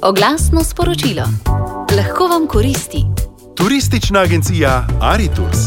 Oglasno sporočilo. Lahko vam koristi. Turistična agencija Aritours.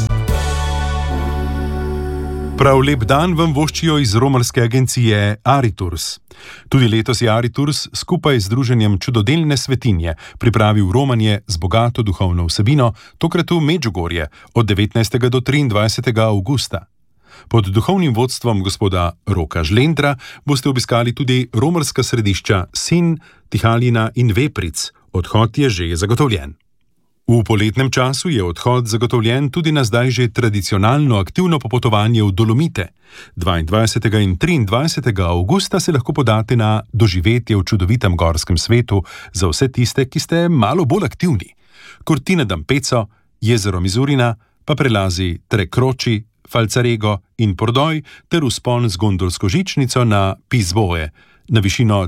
Prav lep dan vam voščijo iz romarske agencije Aritours. Tudi letos je Aritours skupaj z Združenjem Čudodelne svetinje pripravil romanje z bogato duhovno vsebino, tokrat v Medžugorje od 19. do 23. avgusta. Pod duhovnim vodstvom gospoda Roka Žlendra boste obiskali tudi romarska središča Sin, Tihalina in Vepric. Odhod je že zagotovljen. V poletnem času je odhod zagotovljen tudi na zdaj že tradicionalno aktivno popotovanje v Dolomite. 22. in 23. avgusta se lahko podate na doživetje v čudovitem gorskem svetu za vse tiste, ki ste malo bolj aktivni. Cortina d'Ampezzo, jezero Mizurina, pa prelazi Tre Croci, Falzarego in Pordoj ter vzpon z gondolsko žičnico na Pisboje na višino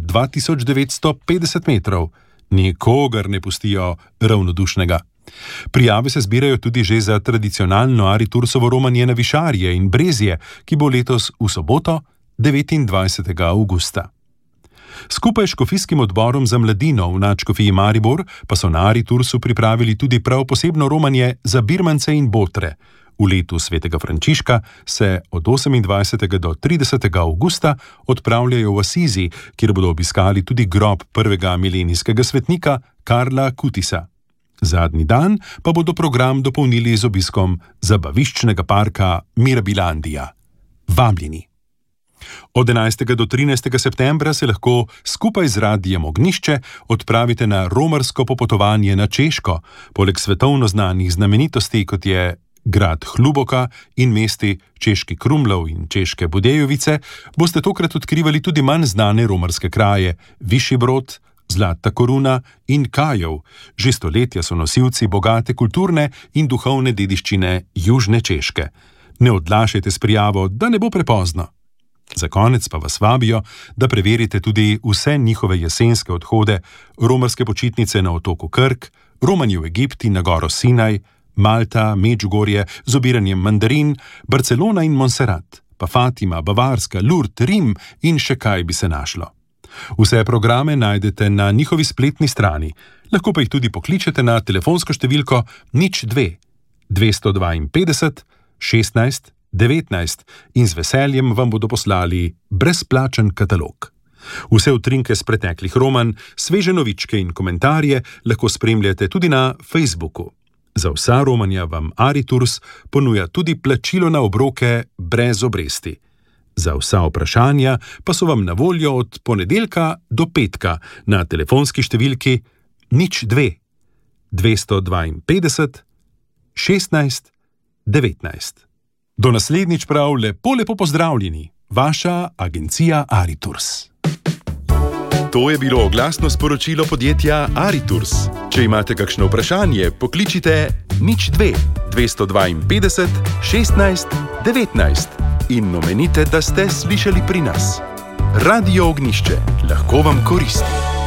2950 metrov. Nikogar ne pustijo ravnodušnega. Prijave se zbirajo tudi že za tradicionalno Aritoursovo romanje na Višarje in Brezje, ki bo letos v soboto 29. avgusta. Skupaj s škofijskim odborom za mladino v nadškofiji Maribor pa so na Aritoursu pripravili tudi prav posebno romanje za birmance in botre. V letu svetega Frančiška se od 28. do 30. avgusta odpravljajo v Asizi, kjer bodo obiskali tudi grob prvega milenijskega svetnika Karla Kutisa. Zadnji dan pa bodo program dopolnili z obiskom zabaviščnega parka Mirabilandija. Vabljeni! Od 11. do 13. septembra se lahko skupaj z Radiem Ognjišče odpravite na romarsko popotovanje na Češko. Poleg svetovno znanih znamenitosti, kot je grad Hluboka in mesti Češki Krumlov in Češke Budejovice, boste tokrat odkrivali tudi manj znane romarske kraje, Višji Brod, Zlata Koruna in Kajov. Že stoletja so nosilci bogate kulturne in duhovne dediščine Južne Češke. Ne odlašajte s prijavo, da ne bo prepozno. Za konec pa vas vabijo, da preverite tudi vse njihove jesenske odhode, romarske počitnice na otoku Krk, romanje v Egipt in na goro Sinaj, Malta, Medžugorje z obiranjem mandarin, Barcelona in Montserrat, pa Fatima, Bavarska, Lourdes, Rim in še kaj bi se našlo. Vse programe najdete na njihovi spletni strani, lahko pa jih tudi pokličete na telefonsko številko 02 252 16 19 in z veseljem vam bodo poslali brezplačen katalog. Vse utrinke z preteklih romanj, sveže novičke in komentarje lahko spremljate tudi na Facebooku. Za vsa romanja vam Aritours ponuja tudi plačilo na obroke brez obresti. Za vsa vprašanja pa so vam na voljo od ponedeljka do petka na telefonski številki 02 252 16 19. Do naslednjič prav lepo pozdravljeni, vaša agencija Aritours. To je bilo oglasno sporočilo podjetja Aritours. Če imate kakšno vprašanje, pokličite 02 252 16 19 in omenite, da ste slišali pri nas. Radio Ognjišče lahko vam koristi.